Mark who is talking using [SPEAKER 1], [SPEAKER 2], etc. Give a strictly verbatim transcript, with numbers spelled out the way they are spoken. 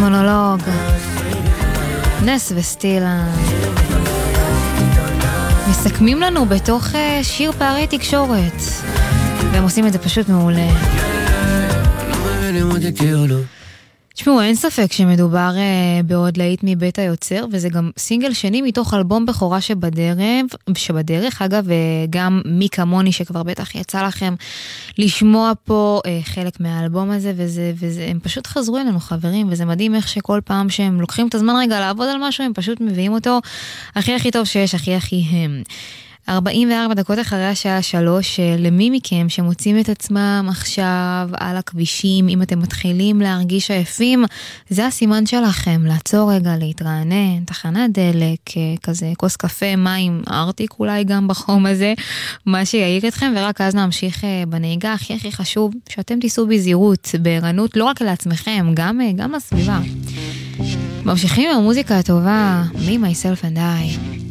[SPEAKER 1] מונולוג, נס וסטילה מסכמים לנו בתוך שיר פערי תקשורת, והם עושים את זה פשוט מעולה. תשמעו, אין ספק שמדובר uh, בעוד להיט מבית היוצר, וזה גם סינגל שני מתוך אלבום בכורה שבדרך, שבדרך אגב, וגם מי כמוני שכבר בטח יצא לכם לשמוע פה uh, חלק מהאלבום הזה, וזה, וזה, הם פשוט חזרו אלינו חברים, וזה מדהים איך שכל פעם שהם לוקחים את הזמן רגע לעבוד על משהו, הם פשוט מביאים אותו הכי הכי טוב שיש, הכי הכי הם. ארבעים וארבע דקות אחרי השעה שלוש, למי מכם שמוצאים את עצמם עכשיו על הכבישים, אם אתם מתחילים להרגיש עייפים, זה הסימן שלכם, לעצור רגע, להתרענן, תחנת דלק, כזה כוס קפה, מים, ארטיק אולי גם בחום הזה, מה שיעיר אתכם, ורק אז נמשיך בנהיגה. הכי הכי חשוב שאתם תיסעו בזהירות, בערנות, לא רק לעצמכם, גם, גם לסביבה. ממשיכים עם המוזיקה הטובה, Me, Myself and I.